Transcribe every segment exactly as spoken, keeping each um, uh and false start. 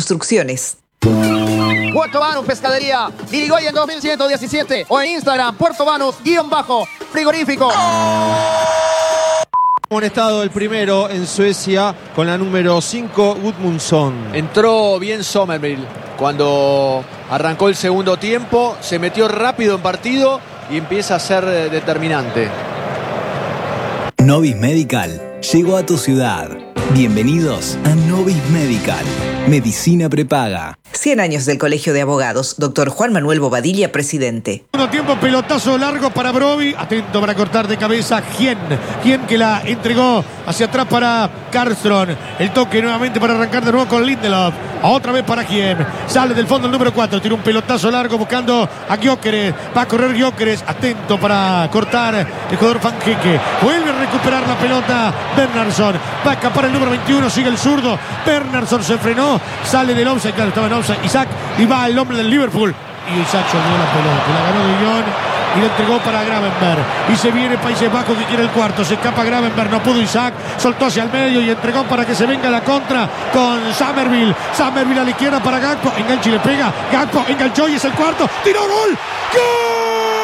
Construcciones. Puerto Banús Pescadería, Irigoyen dos mil ciento diecisiete o en Instagram, Puerto Banús, guión bajo, frigorífico. Amonestado el primero en Suecia con la número cinco, Gudmundsson. Entró bien Somerville cuando arrancó el segundo tiempo, se metió rápido en partido y empieza a ser determinante. Novis Medical llegó a tu ciudad. Bienvenidos a Novis Medical. Medicina prepaga. cien años del Colegio de Abogados. Doctor Juan Manuel Bobadilla, presidente. Segundo tiempo, pelotazo largo para Broby. Atento para cortar de cabeza Hien. Hien que la entregó hacia atrás para Karlström. El toque nuevamente para arrancar de nuevo con Lindelof. Otra vez para Hien. Sale del fondo el número cuatro. Tira un pelotazo largo buscando a Gyökeres. Va a correr Gyökeres. Atento para cortar el jugador Van Hecke. Vuelve a recuperar la pelota Bernhardsson. Va a escapar el número veintiuno. Sigue el zurdo. Bernhardsson se frenó. Sale del offside. Claro, estaba en offside Isaac. Y va el hombre del Liverpool. Y Isaac soltó la pelota. La ganó de Lyon. Y la entregó para Gravenberg. Y se viene Países Bajos que quiere el cuarto. Se escapa Gravenberg. No pudo Isaac. Soltó hacia el medio y entregó para que se venga la contra con Somerville. Somerville a la izquierda para Gakpo. Engancha y le pega. Gakpo enganchó y es el cuarto. ¡Tiró gol! ¡Gol!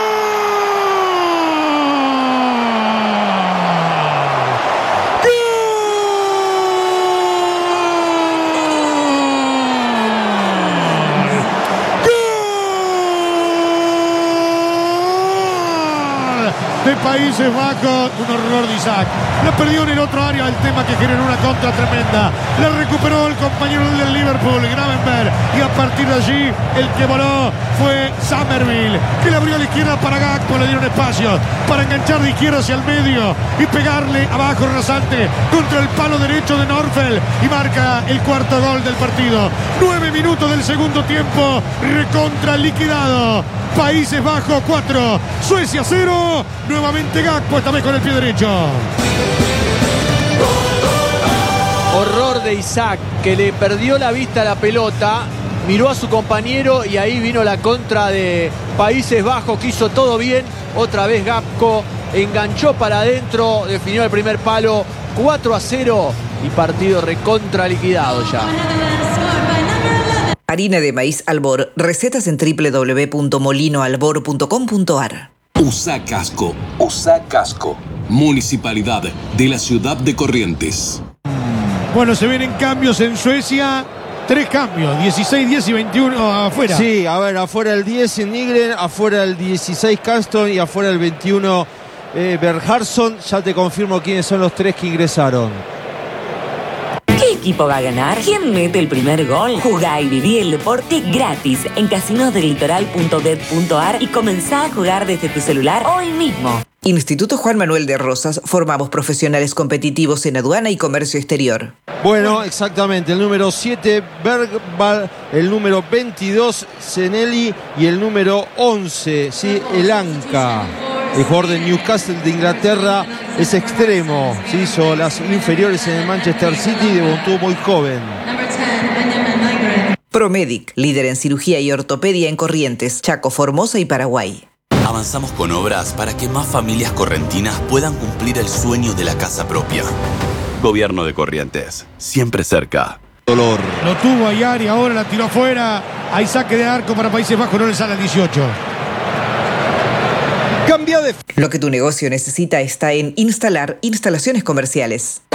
De Países Bajos, un horror de Isaac. La perdió en el otro área, el tema que generó una contra tremenda. La recuperó el compañero del Liverpool, Gravenberg. Y a partir de allí, el que voló fue Somerville, que le abrió a la izquierda para Gakpo. Le dieron espacio para enganchar de izquierda hacia el medio y pegarle abajo rasante contra el palo derecho de Norfeld. Y marca el cuarto gol del partido. Nueve minutos del segundo tiempo, recontra liquidado. Países Bajos cuatro, Suecia cero. Nuevamente Gakpo, esta vez con el pie derecho. Horror de Isaac, que le perdió la vista a la pelota, miró a su compañero y ahí vino la contra de Países Bajos, que hizo todo bien. Otra vez Gakpo enganchó para adentro, definió el primer palo, cuatro a cero y partido recontra liquidado ya. Harina de maíz Albor. Recetas en doble u doble u doble u punto molino albor punto com punto ar. Usa casco. Usa casco. Municipalidad de la ciudad de Corrientes. Bueno, se vienen cambios en Suecia. Tres cambios, dieciséis, diez y veintiuno afuera. Sí, a ver, afuera el diez en Nygren, afuera el dieciséis Caston y afuera el veintiuno eh, Bernhardsson. Ya te confirmo quiénes son los tres que ingresaron. ¿Qué equipo va a ganar? ¿Quién mete el primer gol? Jugá y viví el deporte gratis en casinos del litoral punto bet punto ar y comenzá a jugar desde tu celular hoy mismo. Instituto Juan Manuel de Rosas. Formamos profesionales competitivos en aduana y comercio exterior. Bueno, exactamente. El número siete, Bergvall. El número veintidós, Zenelli. Y el número once, ¿sí? Elanka. El jugador de Newcastle de Inglaterra es extremo. Se hizo las inferiores en el Manchester City y debutó muy joven. Promedic, líder en cirugía y ortopedia en Corrientes, Chaco, Formosa y Paraguay. Avanzamos con obras para que más familias correntinas puedan cumplir el sueño de la casa propia. Gobierno de Corrientes, siempre cerca. Dolor. Lo tuvo Ayar y ahora la tiró afuera. Hay saque de arco para Países Bajos, no le sale al dieciocho. Cambia de... Lo que tu negocio necesita está en Instalar Instalaciones Comerciales.